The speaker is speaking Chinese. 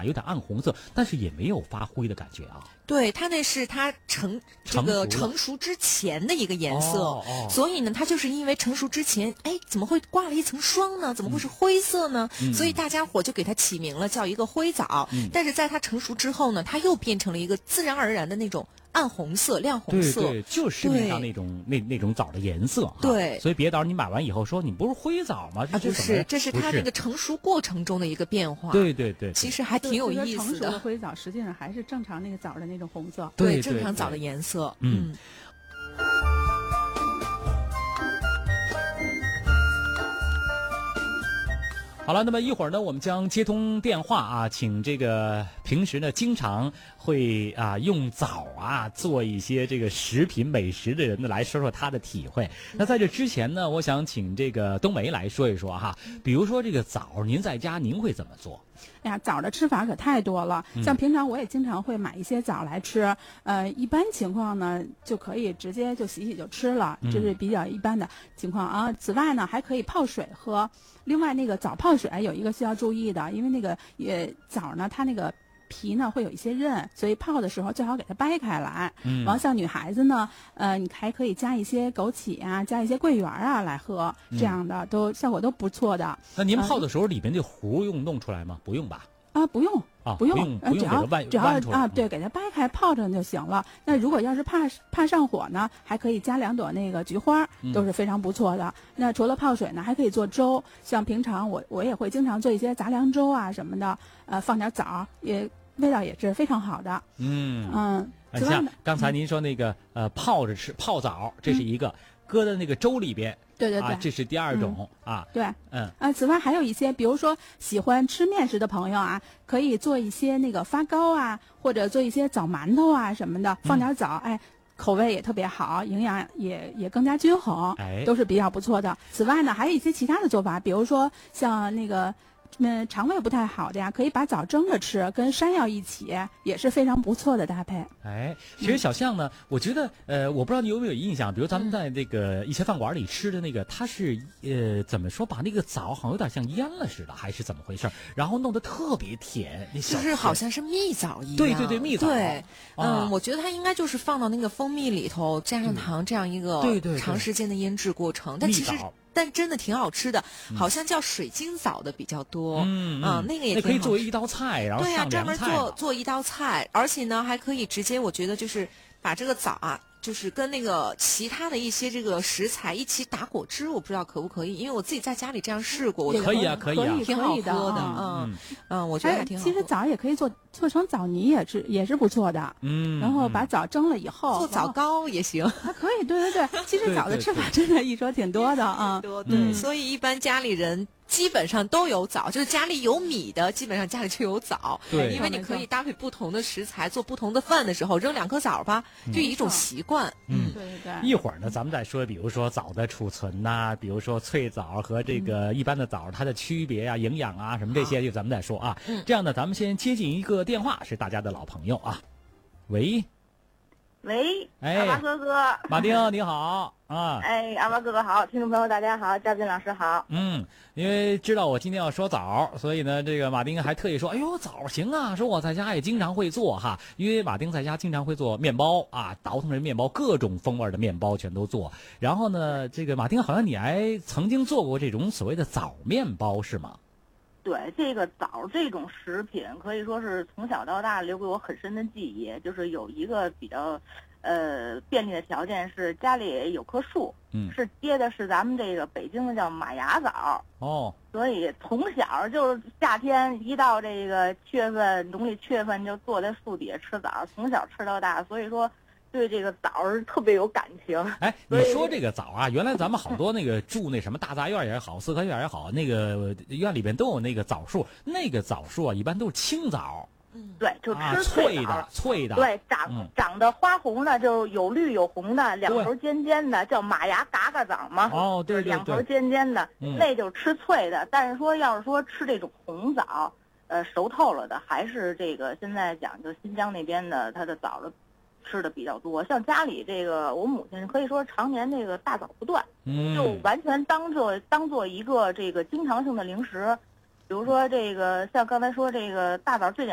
有点暗红色，但是也没有发灰的感觉啊。 对，它那是它成熟之前的一个颜色，所以呢，它就是因为成熟之前，怎么会挂了一层霜呢？怎么会是灰色呢？所以大家伙就给它起名了，叫一个灰枣。但是在它成熟之后呢，它又变成了一个自然而然的那种暗红色、亮红色， 对，就是市面上那种枣的颜色。 对， 所以别到时候你买完以后说你不是灰枣吗？ 不是，这是它那个成熟过程中的一个变化。 对， 其实还挺有意思的。 成熟的灰枣实际上还是正常那个枣的那种红色， 对， 正常枣的颜色。 好了，那么一会儿呢，我们将接通电话啊，请这个平时呢经常会用枣做一些这个食品美食的人呢来说说他的体会。那在这之前呢，我想请这个冬梅来说一说哈，比如说这个枣，您在家您会怎么做？ 哎呀，枣的吃法可太多了，像平常我也经常会买一些枣来吃，一般情况呢就可以直接就洗就吃了，这是比较一般的情况啊。此外呢，还可以泡水喝。另外，那个枣泡水有一个需要注意的，因为那个枣呢，它那个皮呢会有一些韧，所以泡的时候最好给它掰开来。完，像女孩子呢，你还可以加一些枸杞加一些桂圆来喝，这样的效果都不错的。 那您泡的时候里边这糊用弄出来吗？不用吧？ 不用。不用，只要对，给它掰开泡着就行了。那如果要是怕上火呢，还可以加2朵那个菊花，都是非常不错的。那除了泡水呢，还可以做粥，像平常我也会经常做一些杂粮粥什么的，放点枣，味道也是非常好的。 像刚才您说那个泡着吃泡枣，这是一个。搁在那个粥里边， 对， 这是第二种对，此外还有一些，比如说喜欢吃面食的朋友可以做一些那个发糕或者做一些枣馒头什么的，放点枣，口味也特别好，营养也更加均衡，都是比较不错的。此外呢，还有一些其他的做法，比如说像那个。肠胃不太好的可以把枣蒸着吃，跟山药一起，也是非常不错的搭配。 其实小象呢，我觉得我不知道你有没有印象，比如咱们在这个一些饭馆里吃的那个，它是怎么说，把那个枣好像有点像腌了似的，还是怎么回事？然后弄得特别甜， 就是好像是蜜枣一样。 对，蜜枣。 对，我觉得它应该就是放到那个蜂蜜里头，加上糖这样一个长时间的腌制过程。但其实。但真的挺好吃的，好像叫水晶枣的比较多。那个也挺好吃， 可以作为一道菜，然后上专门做一道菜，而且呢还可以直接，我觉得就是把这个枣就是跟那个其他的一些这个食材一起打果汁，我不知道可不可以，因为我自己在家里这样试过，我可以啊， 挺好喝的。我觉得还挺好喝。 其实枣也可以做成枣泥，也是不错的。然后把枣蒸了以后做枣糕也行。 可以，对。其实枣的吃法真的一说挺多的对，所以一般家里人。基本上都有枣，就是家里有米的，基本上家里就有枣。 对， 因为你可以搭配不同的食材做不同的饭的时候，扔2颗枣吧，就一种习惯。 对。 一会儿呢，咱们再说，比如说枣的储存比如说脆枣和这个一般的枣它的区别营养什么这些，就咱们再说这样呢，咱们先接进一个电话，是大家的老朋友喂， 阿巴哥哥， 马丁你好阿巴哥哥好，听众朋友大家好，嘉宾老师好。 因为知道我今天要说枣，所以呢，这个马丁还特意说，哎呦，枣行啊，说我在家也经常会做因为马丁在家经常会做面包倒腾着面包，各种风味的面包全都做。然后呢，这个马丁好像你还曾经做过这种所谓的枣面包是吗？ 对，这个枣这种食品可以说是从小到大留给我很深的记忆，就是有一个比较便利的条件是家里有棵树，是结的是咱们这个北京的叫马牙枣所以从小就夏天一到这个7月份，农历7月份就坐在树底下吃枣，从小吃到大，所以说对这个枣特别有感情。 你说这个枣原来咱们好多那个住那什么大杂院也好，四合院也好，那个院里边都有那个枣树，那个枣树一般都是青枣。 对，就吃脆的。 对，长得花红的，就有绿有红的，两头尖尖的，叫马牙嘎嘎枣嘛。 对， 两头尖尖的，那就吃脆的。但是说要是说吃这种红枣，熟透了的，还是这个现在讲究新疆那边的，它的枣的吃的比较多。像家里这个我母亲可以说常年这个大枣不断，就完全当做一个这个经常性的零食。比如说这个像刚才说这个大枣最